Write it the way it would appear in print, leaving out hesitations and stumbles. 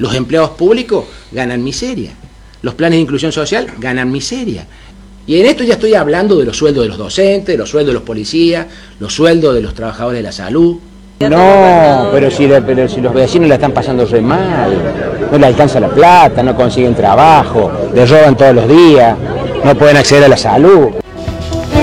Los empleados públicos ganan miseria. Los planes de inclusión social ganan miseria. Y en esto ya estoy hablando de los sueldos de los docentes, de los sueldos de los policías, los sueldos de los trabajadores de la salud. No, pero si los vecinos la están pasando re mal, no le alcanza la plata, no consiguen trabajo, les roban todos los días, no pueden acceder a la salud.